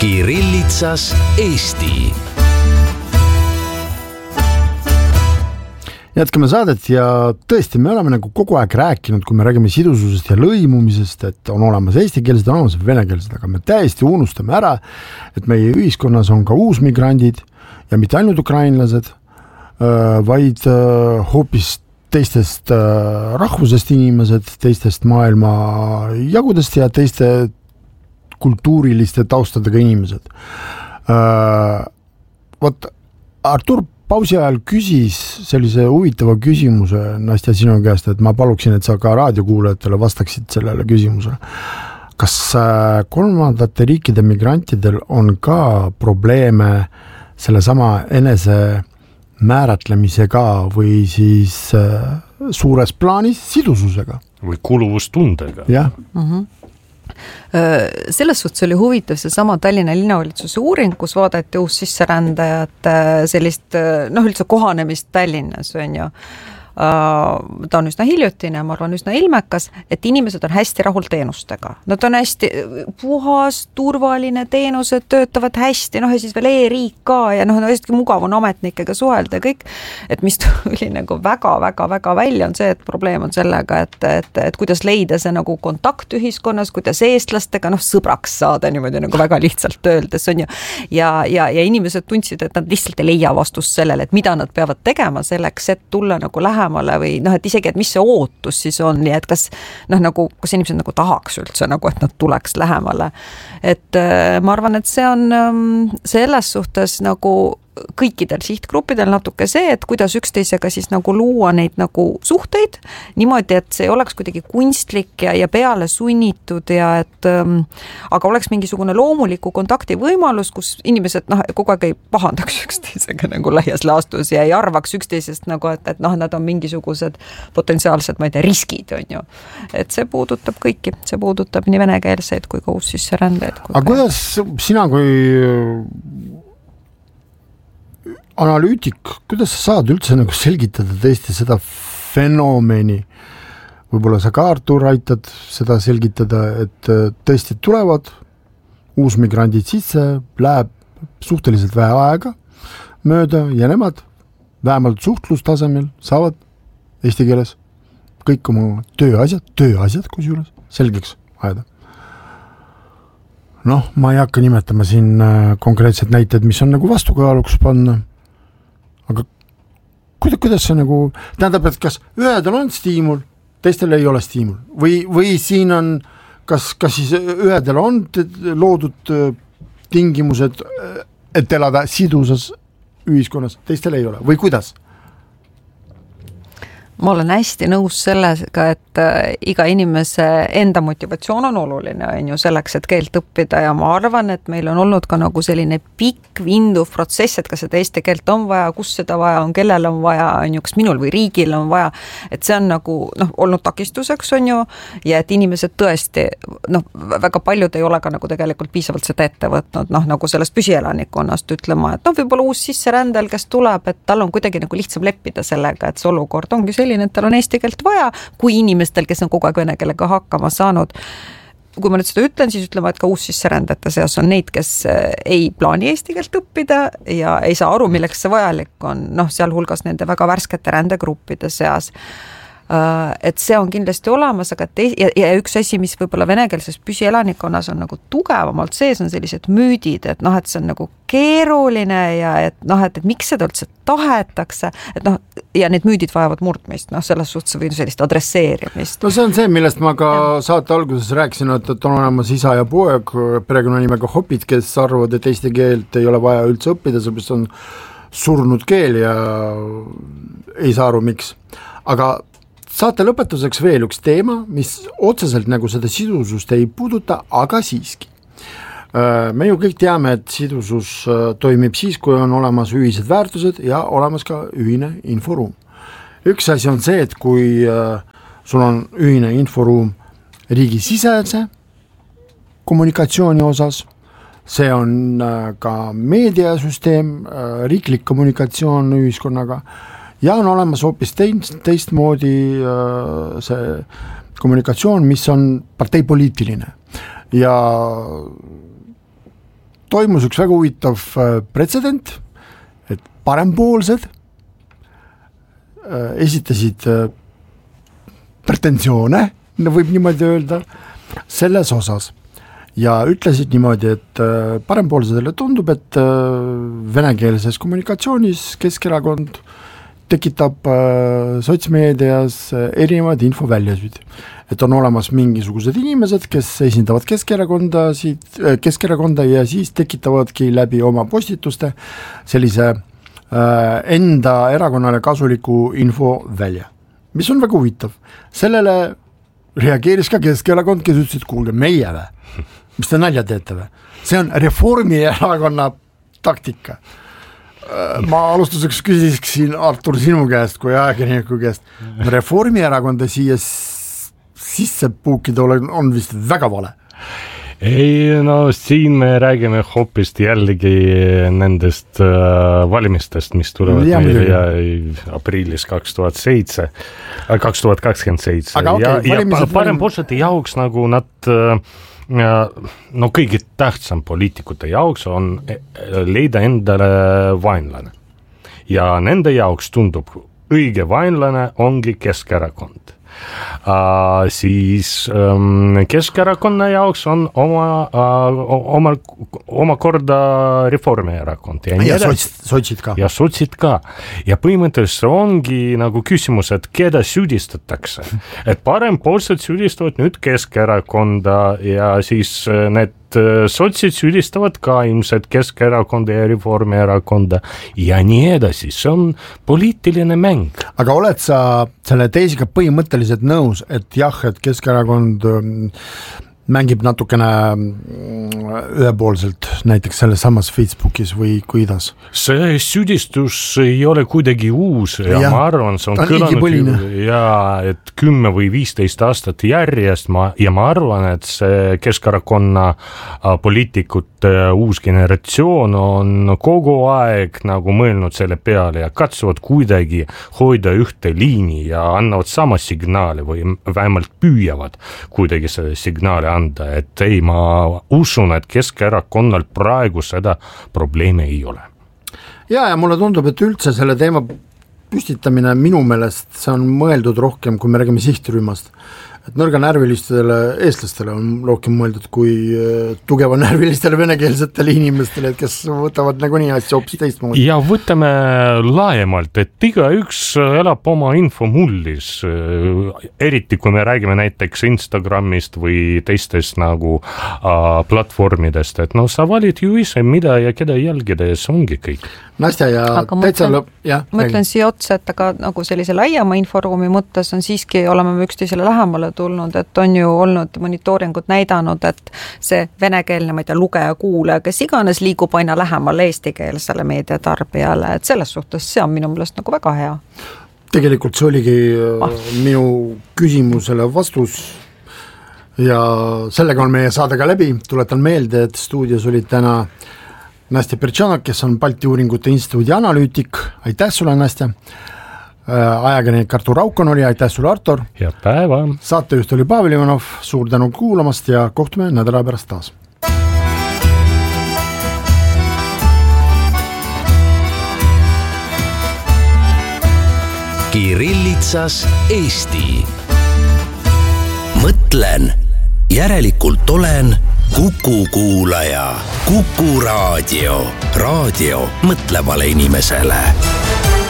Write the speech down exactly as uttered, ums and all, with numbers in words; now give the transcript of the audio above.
Kirillitsas Eesti. Jätkame saadet ja tõesti, me oleme nagu kogu aeg rääkinud, kui me räägime sidususest ja lõimumisest, et on olemas eestikeelsed, on olemas venekeelsed, aga me täiesti unustame ära, et meie ühiskonnas on ka uusmigrandid ja mitte ainult ukrainlased, vaid hoopis teistest rahvusest inimesed, teistest maailma jagudest ja teiste kultuuriliste taustadega inimesed. Vot Artur pausi ajal küsis sellise huvitava küsimuse, Nastja, sinu käest, et ma paluksin, et sa ka raadiokuulajatele vastaksid sellele küsimusele. Kas kolmandate riikide migrantidel on ka probleeme selle sama enese määratlemisega või siis suures plaanis sidususega? Või kuluvustundega. Jah. Mhm. Selles suhtes oli huvitav see sama Tallinna linnavalitsuse uuring, kus vaadati uus sisserändajat sellist, noh üldse kohanemist Tallinnas, on ju. Ta on üsna hiljutine, ma arvan üsna ilmekas, et inimesed on hästi rahul teenustega. Nad on hästi puhas, turvaline teenused, töötavad hästi, noh ja siis veel e-riik ka ja noh, hästi mugav on ametnikega suhelda ja kõik, et mis tuli nagu väga-väga-väga välja on see, et probleem on sellega, et, et, et kuidas leida see nagu kontakt ühiskonnas, kuidas eestlastega noh, sõbraks saada niimoodi nagu väga lihtsalt öeldes on ju. Ja, ja, ja inimesed tundsid, et nad lihtsalt ei leia vastust sellele, et mida nad peavad tegema selleks, et tulla nagu lähemale või noh, et isegi, et mis see ootus siis on, nii et kas, noh, nagu, kas inimesed nagu tahaks üldse, nagu, et nad tuleks lähemale. Et ma arvan, et see on selles suhtes nagu kõikidel sihtgruppidel natuke see, et kuidas üksteisega siis nagu luua neid nagu suhteid niimoodi, et see oleks kuidagi kunstlik ja, ja peale sunnitud ja et ähm, aga oleks mingisugune loomuliku kontakti võimalus, kus inimesed noh, kogu aeg ei pahandaks üksteisega nagu laias laastus ja ei arvaks üksteisest nagu, et, et noh, nad on mingisugused potentsiaalsed, ma ei tea, riskid on ju. Et see puudutab kõiki, see puudutab nii venekeelseid kui ka uus sisserändajaid. Aga kuidas sina kui analüütik, kuidas sa saad üldse nagu selgitada tõesti seda fenomeni? Võib-olla sa ka, Artur, aitad seda selgitada, et tõesti tulevad uusmigrandid sisse, läheb suhteliselt vähe aega mööda ja nemad vähemalt suhtlustasemel saavad eesti keeles kõik oma tööasjad, tööasjad kusjuures selgeks ajada. Noh, ma ei hakka nimetama siin konkreetsed näited, mis on nagu vastukaaluks panna. Aga kuidas, kuidas see nagu, tähendab, et kas ühedel on stiimul, teistel ei ole stiimul või, või siin on, kas, kas siis ühedel on loodud tingimused, et elada sidusas ühiskonnas, teistel ei ole või kuidas? Ma olen hästi nõus sellega, et iga inimese enda motivatsioon on oluline on ju selleks, et keelt õppida ja ma arvan, et meil on olnud ka nagu selline pikk vinduv protsess, et kas seda eesti keelt on vaja, kus seda vaja on, kellel on vaja, on ju, kas minul või riigil on vaja, et see on nagu noh, olnud takistuseks on ju ja et inimesed tõesti, noh, väga paljud ei ole ka nagu tegelikult piisavalt seda ette võtnud, noh, nagu sellest püsielanikonnast ütlema, et noh, võib-olla uus sisserändel, kes tuleb, et tal on kuidagi nagu lihtsam leppida sellega, et see olukord ongi selline, et tal on eesti keelt vaja, kui inimestel, kes on kogu aeg vene keelega hakkama saanud. Kui ma nüüd seda ütlen, siis ütlema, et ka uus sisserändajate seas on neid, kes ei plaani eesti keelt õppida ja ei saa aru, milleks see vajalik on, noh, sealhulgas nende väga värskete rändegruppide seas. Et see on kindlasti olemas, aga te, ja, ja üks asi, mis võib-olla venekeelses püsielanikkonnas on nagu tugevamalt sees, on sellised müüdid, et noh, et see on nagu keeruline ja et noh, et, et miks seda üldse tahetakse, et noh, ja need müüdid vajavad murdmist, noh, selles suhtes või sellist adresseerimist. No see on see, millest ma ka ja. saate alguses rääkisin, et, et on olemas isa ja poeg perekonnanimega Hopid, kes arvavad, et eesti keelt ei ole vaja üldse õppida, sellepärast on surnud keel ja ei saa aru, miks. Aga saate lõpetuseks veel üks teema, mis otseselt nagu seda sidusust ei puuduta, aga siiski. Me ju kõik teame, et sidusus toimib siis, kui on olemas ühised väärtused ja olemas ka ühine inforuum. Üks asi on see, et kui sul on ühine inforuum riigisisese kommunikatsiooni osas, see on ka meediasüsteem, riiklik kommunikatsioon ühiskonnaga, ja on olemas hoopis teist, teistmoodi see kommunikatsioon, mis on parteipoliitiline. Ja toimus üks väga huvitav pretsedent, et parempoolsed esitasid pretensioone, võib niimoodi öelda, selles osas ja ütlesid niimoodi, et parempoolsedele tundub, et venekeelses kommunikatsioonis Keskerakond tekitab sotsmeedias erinevaid infoväljasid, et on olemas mingisugused inimesed, kes esindavad Keskerakonda, Keskerakonda ja siis tekitavadki läbi oma postituste sellise enda erakonnale kasuliku info välja, mis on väga huvitav. Sellele reageeris ka Keskerakond, kes ütles, et kuulge, meie või, mis te nalja teete või? See on Reformierakonna taktika. Ma alustuseks küsiksin Artur sinu käest kui ajakirjaniku käest. Reformierakonda siia sisse puukida on vist väga vale. Ei, no siin me räägime hoopis jällegi nendest äh, valimistest, mis tulevad ja, meile ja, aprillis kaks tuhat seitse, kaks tuhat kakskümmend seitse. Aga ja, okay, ja parempoolsete jaoks nagu nad, no kõige tähtsam poliitikute jaoks on leida endale vaenlane. Ja nende jaoks tundub õige vaenlane ongi Keskerakond. Uh, siis um, Keskerakonna jaoks on oma, uh, oma, oma korda Reformierakond ja, ja sotsid ka ja sotsid ka ja põhimõtteliselt ongi nagu küsimus, et keda süüdistatakse, et parempoolsed süüdistavad nüüd Keskerakonda ja siis need sotsid süüdistavad ka ilmselt Keskerakonda ja Reformierakonda ja nii edasi, see on poliitiline mäng. Aga oled sa selle teisiga põhimõtteliselt nõus, et jah, et Keskerakond mängib natukene ühepoolselt näiteks selles samas Facebookis või kuidas? See süüdistus ei ole kuidagi uus ja, ja ma arvan, see on, on kõlanud ja et kümme või viisteist aastat järjest ma, ja ma arvan, et see Keskerakonna poliitikute uus generatsioon on kogu aeg nagu mõelnud selle peale ja katsuvad kuidagi hoida ühte liini ja annavad sama signaali või vähemalt püüavad kuidagi selle signaali anda, et ei, ma usun, et Keskerakonnal praegu seda probleemi ei ole. Ja, ja mulle tundub, et üldse selle teema püstitamine minu meelest see on mõeldud rohkem, kui me räägime sihtrühmast. Et nõrganärvilistele eestlastele on rohkem mõeldud kui tugeva närvilistele venekeelsetele inimestele, et kes võtavad nagu nii asja hoopis teistmoodi. Ja võtame laiemalt, et iga üks elab oma infomullis, eriti kui me räägime näiteks Instagramist või teistest nagu äh, platvormidest, et no sa valid ju ise, mida ja keda jälgida ja see ongi kõik. Nastja ja aga täitsa lõpp, jah. Mõtlen siia otsa, et aga nagu sellise laiema inforuumi mõttes on siiski, oleme me üksteisele lähemale tulnud, et on ju olnud monitooringud näidanud, et see venekeelne, ma ei tea, lugeja, kuulaja, kes iganes liigub aina lähemale eestikeelsele meediatarbijale, et selles suhtes see on minu meelest nagu väga hea. Tegelikult see oligi ah. minu küsimusele vastus ja sellega on meie saade ka läbi. Tuletan meelde, et stuudios olid täna Nastja Pertšanak, kes on Balti Uuringute Instituudi analüütik. Aitäh sulle, Nastja. Ajakirjanik Artur Raukon oli, aitäh sulle, Artur. Head päeva. Saatejuht oli Pavel Ivanov, suur tänu kuulamast ja kohtume nädala pärast taas. Kirillitsas Eesti. Mõtlen, järelikult olen Kuku kuulaja. Kuku raadio. Raadio mõtlevale inimesele.